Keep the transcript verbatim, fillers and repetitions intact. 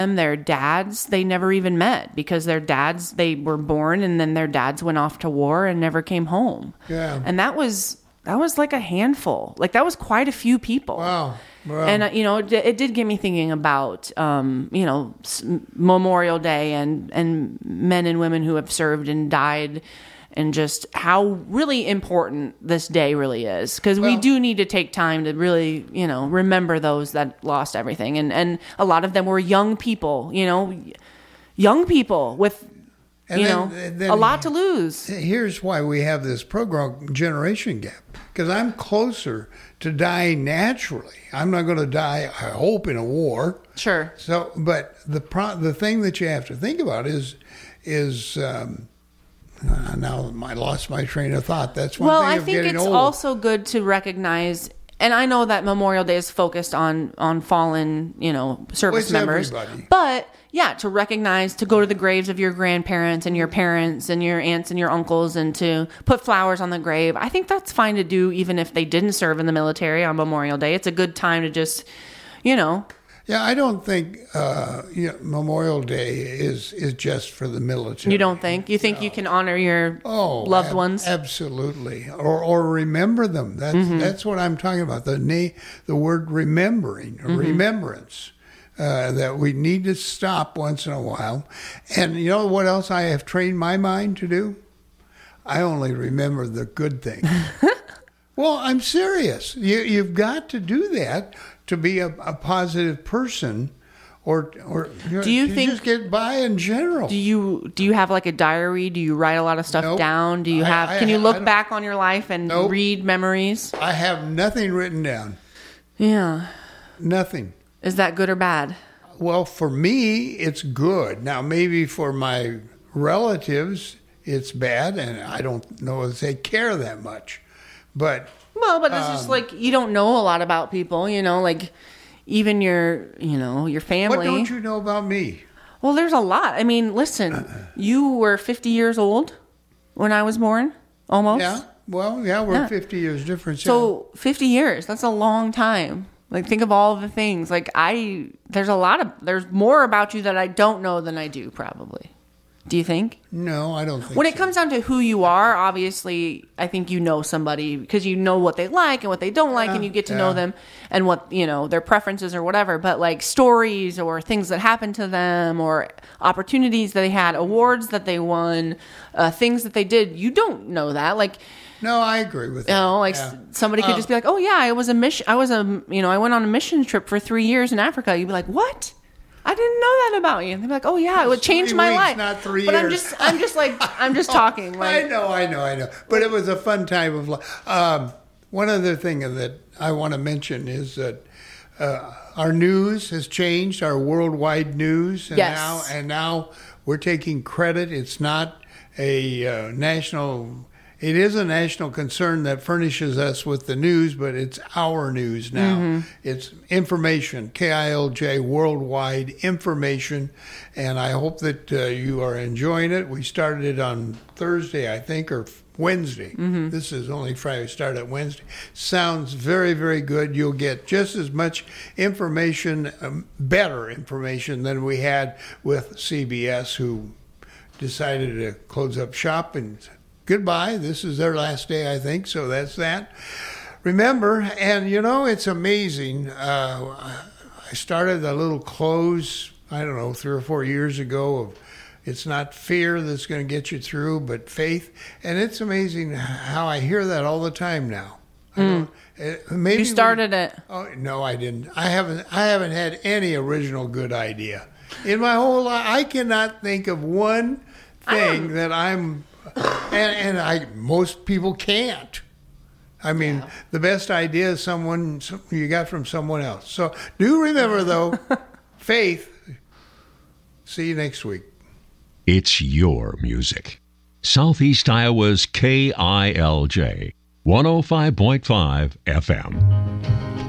their dads, they never even met because their dads, they were born and then their dads went off to war and never came home. Yeah. And that was, that was like a handful. Like that was quite a few people. Wow. Wow. And, uh, you know, it, it did get me thinking about, um, you know, s- Memorial Day and, and men and women who have served and died and just how really important this day really is. Because Well, we do need to take time to really, you know, remember those that lost everything. And, and a lot of them were young people, you know, young people with, And you then- know, and then- a lot to lose. Here's why we have this program, Generation Gap, because I'm closer to dying naturally. I'm not going to die, I hope, in a war. Sure. So, but the pro- the thing that you have to think about is is um, uh, now I lost my train of thought. That's one Well, thing I of think getting it's old. also good to recognize, and I know that Memorial Day is focused on on fallen, you know, service It's members. everybody. But yeah, to recognize, to go to the graves of your grandparents and your parents and your aunts and your uncles and to put flowers on the grave. I think that's fine to do even if they didn't serve in the military on Memorial Day. It's a good time to just, you know, Yeah, I don't think uh, you know, Memorial Day is is just for the military. you don't think? You think you can honor your Oh, loved ab- ones? Absolutely, or or remember them. That's Mm-hmm. that's what I'm talking about. The na- the word remembering, Mm-hmm. remembrance. Uh, that we need to stop once in a while. And you know what else I have trained my mind to do? I only remember the good things. Well, I'm serious. You, you've got to do that to be a, a positive person, or or you know, Do you to think- just get by in general. Do you do you have like a diary? Do you write a lot of stuff Nope. down? Do you I- have? I- can you I look don't- back on your life and Nope. read memories? I have nothing written down. Yeah. Nothing. Is that good or bad? Well, for me, it's good. Now, maybe for my relatives, it's bad, and I don't know if they care that much. But Well, but it's just Um, like you don't know a lot about people. You know, like even your you know your family. what don't you know about me? Well, there's a lot. I mean, listen, you were fifty years old when I was born, almost. Yeah. Well, yeah, we're Yeah. fifty years difference. So fifty years, that's a long time. Like think of all of the things. Like I, there's a lot of, there's more about you that I don't know than I do probably. Do you think? yeah. No, I don't think When it so. comes down to who you are, obviously, I think you know somebody because you know what they like and what they don't like, Yeah, and you get to yeah. know them and what, you know, their preferences or whatever. But like stories or things that happened to them or opportunities that they had, awards that they won, uh, things that they did, you don't know that. Like, No, I agree with you that. know, like Yeah. s- somebody could Uh, just be like, "Oh yeah, I was a mission. I was a, you know, I went on a mission trip for three years in Africa." You'd be like, "What? I didn't know that about you." And they'd be like, "Oh yeah, it would change three my weeks, life." not three but I'm years. just, I'm just like, I'm just talking. Like, I know, I know, I know. But it was a fun time of life. Um, one other thing that I want to mention is that uh, our news has changed, our worldwide news, and Yes. now and now we're taking credit. It's not a uh, national. It is a national concern that furnishes us with the news, but it's our news now. Mm-hmm. It's information, K I L J, worldwide information, and I hope that uh, you are enjoying it. We started it on Thursday, I think, or Wednesday. Mm-hmm. This is only Friday. We started Wednesday. Sounds very, very good. You'll get just as much information, um, better information than we had with C B S, who decided to close up shop and goodbye. This is their last day, I think, so that's that. Remember, and you know, it's amazing. Uh, I started a little close, I don't know, three or four years ago of it's not fear that's going to get you through, but faith. And it's amazing how I hear that all the time now. I don't, uh, maybe you started it. We, oh no, I didn't. I haven't. I haven't had any original good idea in my whole life. I cannot think of one thing that I'm. And, and I most people can't. I mean, yeah. The best idea is someone you got from someone else. So do remember, though, faith. See you next week. It's your music. Southeast Iowa's K I L J, one oh five point five F M.